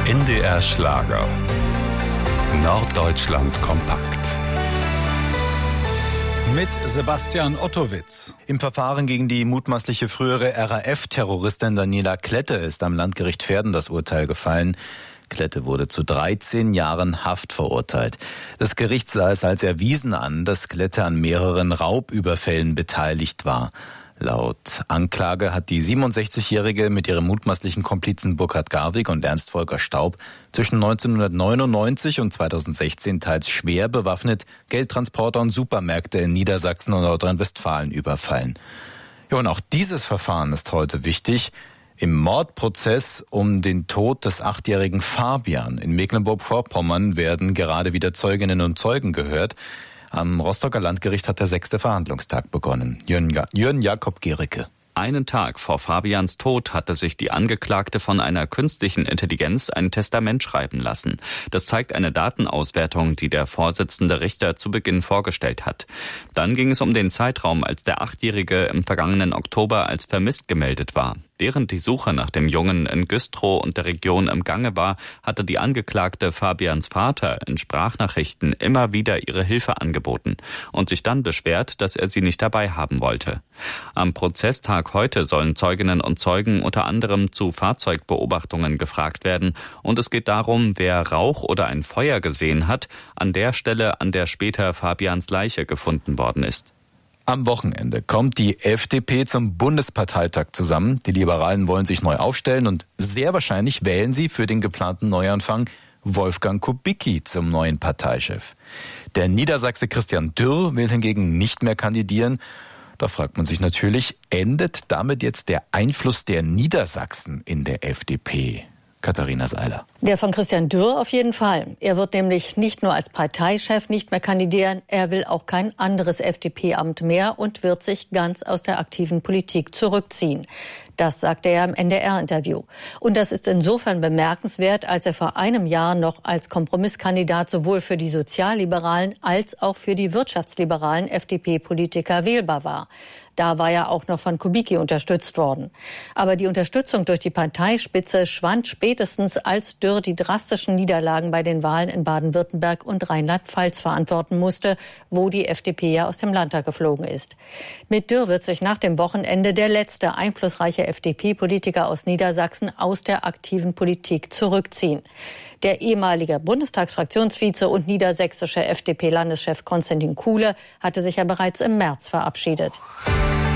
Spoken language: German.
NDR Schlager. Norddeutschland kompakt. Mit Sebastian Ottowitz. Im Verfahren gegen die mutmaßliche frühere RAF-Terroristin Daniela Klette ist am Landgericht Verden das Urteil gefallen. Klette wurde zu 13 Jahren Haft verurteilt. Das Gericht sah es als erwiesen an, dass Klette an mehreren Raubüberfällen beteiligt war. Laut Anklage hat die 67-Jährige mit ihrem mutmaßlichen Komplizen Burkhard Garwig und Ernst Volker Staub zwischen 1999 und 2016 teils schwer bewaffnet Geldtransporter und Supermärkte in Niedersachsen und Nordrhein-Westfalen überfallen. Ja, und auch dieses Verfahren ist heute wichtig. Im Mordprozess um den Tod des 8-jährigen Fabian in Mecklenburg-Vorpommern werden gerade wieder Zeuginnen und Zeugen gehört. Am Rostocker Landgericht hat der 6. Verhandlungstag begonnen. Jürgen Jakob Gericke. Einen Tag vor Fabians Tod hatte sich die Angeklagte von einer künstlichen Intelligenz ein Testament schreiben lassen. Das zeigt eine Datenauswertung, die der Vorsitzende Richter zu Beginn vorgestellt hat. Dann ging es um den Zeitraum, als der 8-Jährige im vergangenen Oktober als vermisst gemeldet war. Während die Suche nach dem Jungen in Güstrow und der Region im Gange war, hatte die Angeklagte Fabians Vater in Sprachnachrichten immer wieder ihre Hilfe angeboten und sich dann beschwert, dass er sie nicht dabei haben wollte. Am Prozesstag heute sollen Zeuginnen und Zeugen unter anderem zu Fahrzeugbeobachtungen gefragt werden und es geht darum, wer Rauch oder ein Feuer gesehen hat, an der Stelle, an der später Fabians Leiche gefunden worden ist. Am Wochenende kommt die FDP zum Bundesparteitag zusammen. Die Liberalen wollen sich neu aufstellen und sehr wahrscheinlich wählen sie für den geplanten Neuanfang Wolfgang Kubicki zum neuen Parteichef. Der Niedersachse Christian Dürr will hingegen nicht mehr kandidieren. Da fragt man sich natürlich, endet damit jetzt der Einfluss der Niedersachsen in der FDP? Katharina Seiler. Der von Christian Dürr auf jeden Fall. Er wird nämlich nicht nur als Parteichef nicht mehr kandidieren, er will auch kein anderes FDP-Amt mehr und wird sich ganz aus der aktiven Politik zurückziehen. Das sagte er im NDR-Interview. Und das ist insofern bemerkenswert, als er vor einem Jahr noch als Kompromisskandidat sowohl für die sozialliberalen als auch für die wirtschaftsliberalen FDP-Politiker wählbar war. Da war er auch noch von Kubicki unterstützt worden. Aber die Unterstützung durch die Parteispitze schwand spätestens, als Dürr die drastischen Niederlagen bei den Wahlen in Baden-Württemberg und Rheinland-Pfalz verantworten musste, wo die FDP ja aus dem Landtag geflogen ist. Mit Dürr wird sich nach dem Wochenende der letzte einflussreiche FDP-Politiker aus Niedersachsen aus der aktiven Politik zurückziehen. Der ehemalige Bundestagsfraktionsvize und niedersächsische FDP-Landeschef Konstantin Kuhle hatte sich ja bereits im März verabschiedet.